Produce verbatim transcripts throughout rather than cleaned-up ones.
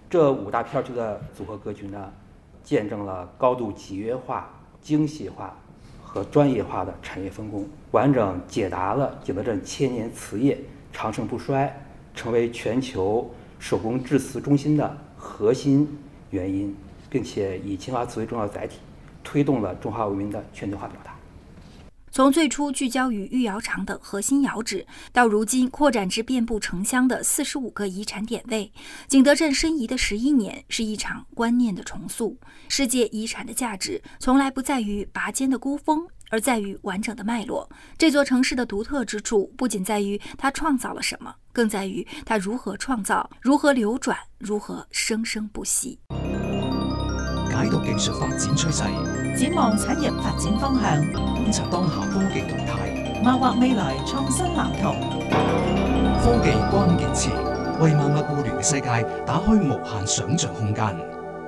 这五大片区的组合格局呢，见证了高度集约化、精细化和专业化的产业分工，完整解答了景德镇千年瓷业长盛不衰、成为全球手工制瓷中心的核心原因，并且以青花瓷为重要载体，推动了中华文明的全球化表达。 从最初聚焦于御窑厂等核心窑址，到如今扩展至遍布城乡的四十五个遗产点位，景德镇申遗的十一年是一场观念的重塑。世界遗产的价值从来不在于拔尖的孤峰，而在于完整的脉络。这座城市的独特之處，不僅在於它創造了什麼，更在於它如何創造、如何流轉、如何生生不息。 解讀技術發展趨勢，展望產業發展方向，觀察當下科技動態，謀劃未來創新藍圖。科技關鍵詞，為萬物互聯嘅世界打開無限想像空間。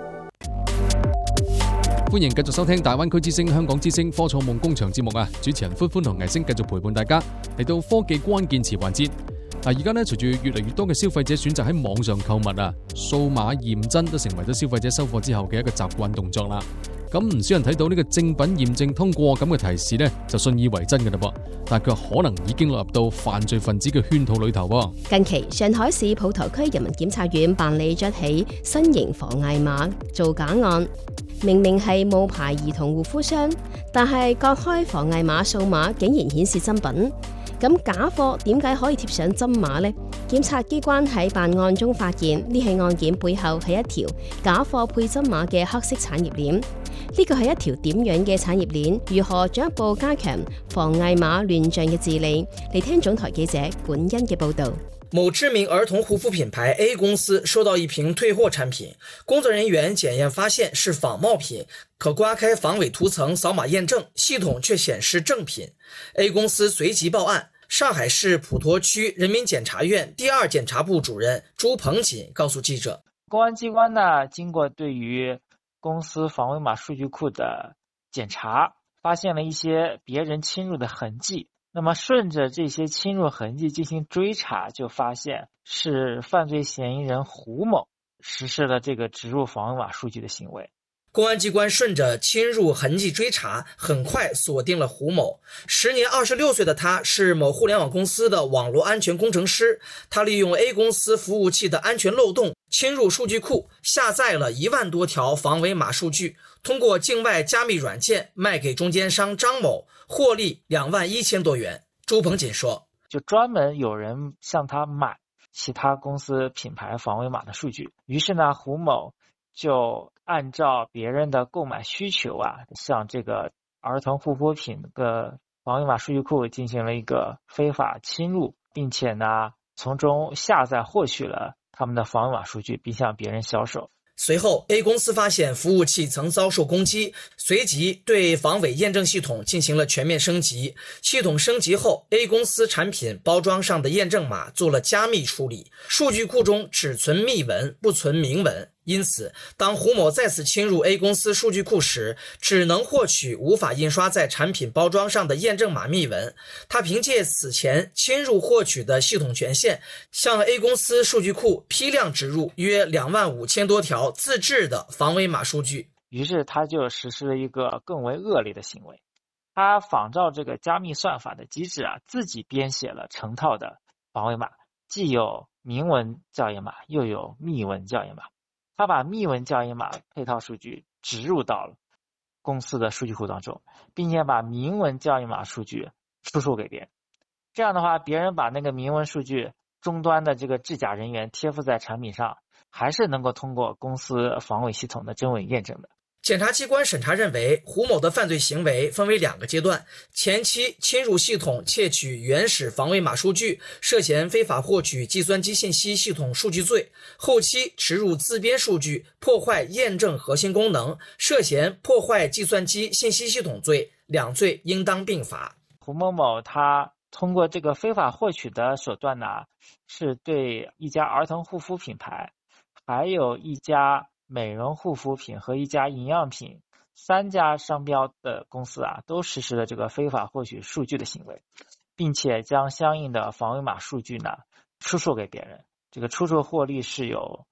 歡迎繼續收聽大灣區之聲、香港之聲科創夢工場節目啊！主持人歡歡同藝星繼續陪伴大家嚟到科技關鍵詞環節。嗱，而家咧隨住越嚟越多嘅消費者選擇喺網上購物啊，數碼驗真都成為咗消費者收貨之後嘅一個習慣動作啦。咁唔少人睇到呢個正品驗證通過咁嘅提示呢，就信以為真嘅啦噃，但係佢可能已經落入到犯罪分子嘅圈套裏頭喎。 近期上海市普陀區人民檢察院辦理咗起新型防偽碼造假案。明明係冒牌兒童護膚商，但係割開防偽碼數碼竟然顯示真品。咁假貨點解可以貼上真碼呢？檢察機關喺辦案中發現，呢起案件背後係一條假貨配真碼嘅黑色產業鏈。呢個係一條點樣嘅產業鏈？如何進一步加強防偽碼亂象嘅治理？嚟聽總台記者管恩嘅報導。 某知名兒童護膚品牌 A 公司收到一瓶退貨產品，工作人員檢驗發現是仿冒品，可刮開防偽塗層掃碼驗證，系統卻顯示正品。A 公司隨即報案。上海市普陀區人民檢察院第二檢察部主任朱鵬錦告訴記者， 公安機關呢，經過對於公司防偽碼數據庫的檢查，發現了一些別人侵入的痕跡。那麼順着這些侵入痕跡進行追查，就發現是犯罪嫌疑人胡某實施了這個植入防偽碼數據的行為。 公安機關順着侵入痕跡追查，很快鎖定了胡某。時年二十六歲的他是某互聯網公司的網絡安全工程師，他利用 A 公司服務器的安全漏洞，侵入數據庫，下載了一萬多條防偽碼數據，通過境外加密軟件賣給中間商張某，獲利兩萬一千多元。朱鵬錦說， 就專門有人向他買其他公司品牌防偽碼的數據，於是呢，胡某就按照別人的購買需求啊，向這個兒童護膚品的防偽碼數據庫進行了一個非法侵入，並且呢，從中下載獲取了他們的防偽碼數據，並向別人銷售。 隨後 A 公司發現服務器曾遭受攻擊，隨即對防偽驗證系統進行了全面升級。系統升級後 A 公司產品包裝上的驗證碼做了加密處理，數據庫中只存密文不存明文，因此當胡某再次侵入 A 公司數據庫時，只能獲取無法印刷在產品包裝上的驗證碼密文。他憑借此前侵入獲取的系統權限，向 A 公司數據庫批量植入約兩萬五千多條自製的防偽碼數據。 於是他就實施了一個更為惡劣的行為，他仿照這個加密算法的機制啊，自己編寫了成套的防偽碼，既有明文校驗碼，又有密文校驗碼。他把密文校驗碼配套數據植入到了公司的數據庫當中，並且把明文校驗碼數據出售給別人。這樣的話，別人把那個明文數據終端的這個製假人員貼附在產品上，還是能夠通過公司防偽系統的真偽驗證的。 檢察機關審查認為，胡某的犯罪行為分為兩個階段，前期侵入系統竊取原始防偽碼數據，涉嫌非法獲取計算機信息系統數據罪；後期植入自編數據，破壞驗證核心功能，涉嫌破壞計算機信息系統罪，兩罪應當併罰。 胡某某他通過這個非法獲取的手段呢，是對一家兒童護膚品牌，還有一家美容護膚品和一家營養品三家商標的公司啊，都實施了這個非法獲取數據的行為，並且將相應的防偽碼數據呢出售給別人。這個出售獲利是有